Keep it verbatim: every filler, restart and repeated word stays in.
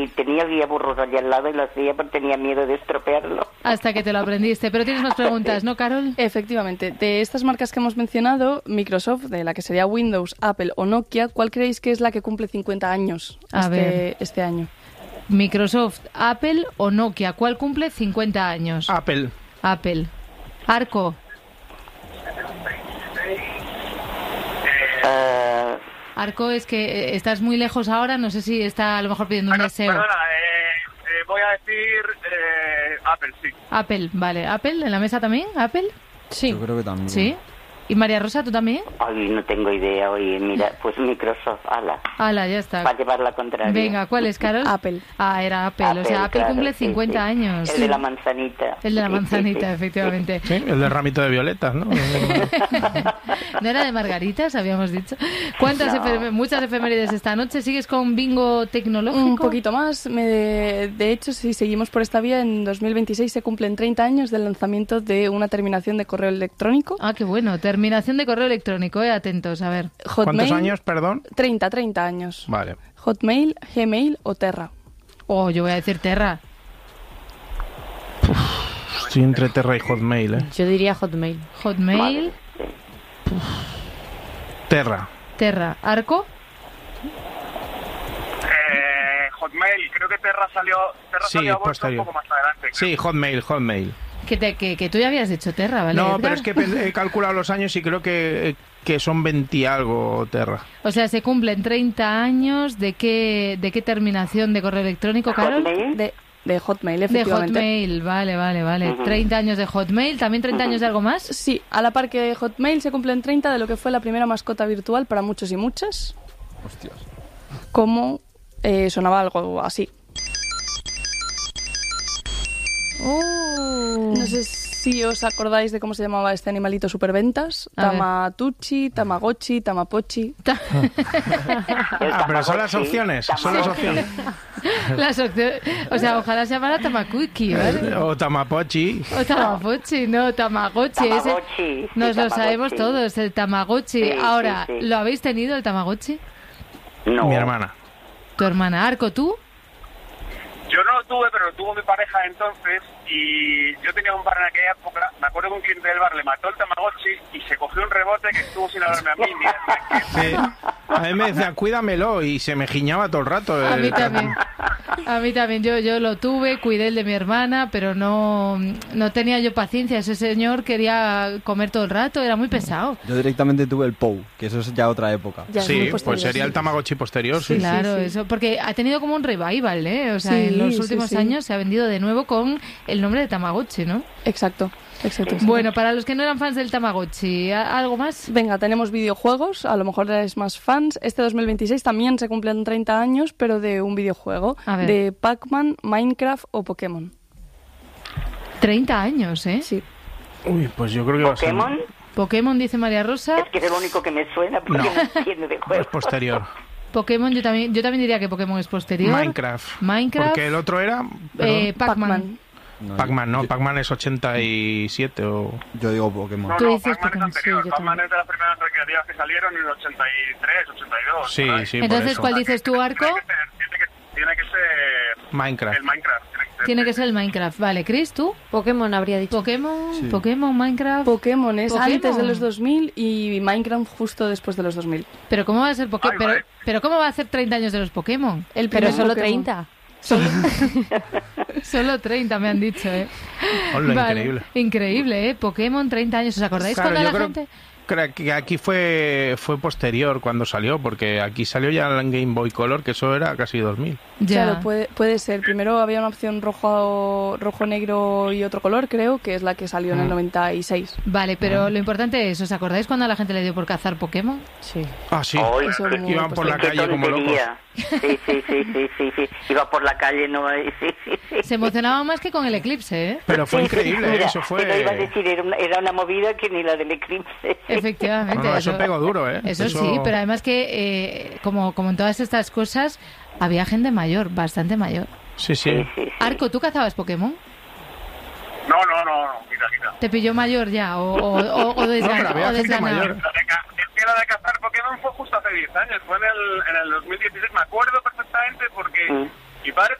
tenía guía burros allá al lado y lo hacía porque tenía miedo de estropearlo. Hasta que te lo aprendiste. Pero tienes más preguntas, ¿no, Carol? Efectivamente. De estas marcas que hemos mencionado, Microsoft, de la que sería Windows, Apple o Nokia, ¿cuál creéis que es la que cumple cincuenta años A este, ver. este año? Microsoft, Apple o Nokia. ¿Cuál cumple cincuenta años? Apple. Apple. Arco. Uh, Arco, es que eh, estás muy lejos ahora, no sé si está a lo mejor pidiendo un Bueno, deseo. Perdona, eh, eh, voy a decir eh, Apple, sí. Apple, vale. ¿Apple en la mesa también? ¿Apple? Sí. Yo creo que también. ¿Sí? ¿Y María Rosa, tú también? ay, no tengo idea. Oye, mira, pues Microsoft, ala, Hala, ya está. para llevar la contraria. Venga, ¿cuál es, Carol? Apple. Ah, era Apple. O sea, Apple claro, cumple sí, cincuenta sí. años. El de la manzanita. El de la Sí, manzanita, sí, sí. efectivamente. Sí, el del ramito de violetas, ¿no? ¿No era de margaritas, habíamos dicho? ¿Cuántas No. efem- muchas efemérides esta noche? ¿Sigues con bingo tecnológico? Un poquito más. Me, de hecho, si seguimos por esta vía, en dos mil veintiséis se cumplen treinta años del lanzamiento de una terminación de correo electrónico. Ah, qué bueno. Terminación de correo electrónico, eh. Atentos, a ver. Hotmail. ¿Cuántos años, perdón? treinta, treinta años. Vale. Hotmail, Gmail o Terra. Oh, yo voy a decir Terra. Estoy entre Terra y Hotmail, ¿eh? Yo diría Hotmail. Hotmail, Terra. Terra. ¿Arco? Eh, Hotmail, creo que Terra salió, Terra Sí, salió a bolsa un posterior. poco más adelante. creo. Sí, Hotmail, Hotmail. Que, te, que, que tú ya habías dicho Terra, ¿vale? No, Edgar? pero es que pe- he calculado los años y creo que, que son veinte y algo Terra. O sea, se cumplen treinta años. ¿De qué, de qué terminación de correo electrónico, Carol? Hotmail. De, de Hotmail, De efectivamente. Hotmail, vale, vale, vale. Ujú. treinta años de Hotmail, ¿también treinta años de algo más? Sí, a la par que Hotmail se cumplen treinta de lo que fue la primera mascota virtual para muchos y muchas. Hostias. Como eh, sonaba algo así. Oh. No sé si os acordáis de cómo se llamaba este animalito superventas. A ver. Tamatuchi, Tamagotchi, Tamapochi. Ah, pero son las opciones, son las opciones. Las opciones- o sea, ojalá se llamara Tamakuki, ¿vale? O Tamapochi. O Tamagotchi, no, Tamagotchi. ese- Tamagotchi, sí, nos lo Tamagotchi. sabemos todos, el Tamagotchi. Sí, Ahora, sí, sí. ¿lo habéis tenido el Tamagotchi? No. Mi hermana. Tu hermana. Arco, ¿tú? Yo no lo tuve, pero lo tuvo mi pareja entonces y yo tenía un bar en aquella época, me acuerdo que un cliente del bar le mató el Tamagotchi y se cogió un rebote que estuvo sin hablarme a mí. ni a- Sí. A mí me decía, cuídamelo, y se me giñaba todo el rato. A mí el- también. A mí también. Yo, yo lo tuve, cuidé el de mi hermana, pero no, no tenía yo paciencia. Ese señor quería comer todo el rato, era muy pesado. Yo directamente tuve el P O U, que eso es ya otra época. Ya es muy Sí, posterior, pues sería sí. el Tamagotchi posterior, sí. Claro, sí. eso, porque ha tenido como un revival, ¿eh? O sea, Sí, en los sí, últimos sí. años se ha vendido de nuevo con el nombre de Tamagotchi, ¿no? Exacto, exacto. exacto. Bueno, para los que no eran fans del Tamagotchi, ¿a- ¿algo más? Venga, tenemos videojuegos, a lo mejor eres más fans. Este dos mil veintiséis también se cumplen treinta años, pero de un videojuego, A ver. de Pac-Man, Minecraft o Pokémon. treinta años, ¿eh? Sí. Uy, pues yo creo que va a ser... Pokémon, Pokémon, dice María Rosa. es que es el único que me suena porque No. no, entiendo de Es juego. posterior. Pokémon, yo también, yo también diría que Pokémon es posterior. Minecraft. Minecraft. Porque el otro era... perdón, Eh, Pac-Man. No, Pac-Man, no, yo, Pac-Man es ochenta y siete o... yo digo Pokémon. No, Tú no, dices Pac-Man Pokémon, es anterior. sí, yo Pac-Man también. es de las primeras recreativas que salieron en el ochenta y tres, ochenta y dos. Sí, por ahí. sí, por Entonces, eso. ¿cuál dices tú, Arco? Tiene que ser, tiene que, tiene que ser Minecraft. el Minecraft. Tiene que ser. Tiene que ser el Minecraft. Vale, Chris, ¿tú? Pokémon habría dicho. Pokémon, Sí. Pokémon, Minecraft. Pokémon es Pokémon. antes de los dos mil y Minecraft justo después de los dos mil. Pero ¿cómo va a ser Pokémon? Ay, Pero, vale. pero ¿cómo va a hacer treinta años de los Pokémon? El Pero primer solo Pokémon. treinta. Solo treinta me han dicho, ¿eh? Hola, Vale, increíble. Increíble, ¿eh? Pokémon, treinta años. ¿Os acordáis Claro, cuando yo la creo- gente...? Creo que aquí fue fue posterior cuando salió, porque aquí salió ya en Game Boy Color, que eso era casi dos mil. Ya. Claro, puede, puede ser. Primero había una opción rojo, rojo, negro y otro color, creo, que es la que salió en el noventa y seis. Vale, pero lo importante es, ¿os acordáis cuando a la gente le dio por cazar Pokémon? Sí. Ah, sí. Ay, Eso qué- muy Iban por la qué calle como locos. tontería. Sí, sí, sí, sí, sí, sí. Iba por la calle, no, sí, sí, sí. Se emocionaba más que con el eclipse, ¿eh? Pero fue Sí, sí, increíble, mira, eso fue... Te lo iba a decir, era una, era una movida que ni la del eclipse. Efectivamente. No, no, eso pegó duro, ¿eh? Eso, Eso- sí, pero además que, eh, como, como en todas estas cosas, había gente mayor, bastante mayor. Sí, sí. Sí, sí, sí. Arco, ¿tú cazabas Pokémon? No, no, no, no, quita, quita. ¿Te pilló mayor ya? ¿O, o, o, o desgan- No, pero había o gente desganado? mayor. La de, ca- es que la de cazar Pokémon fue justo hace diez años, fue en el, en el dos mil dieciséis, me acuerdo perfectamente porque Mm. mi padre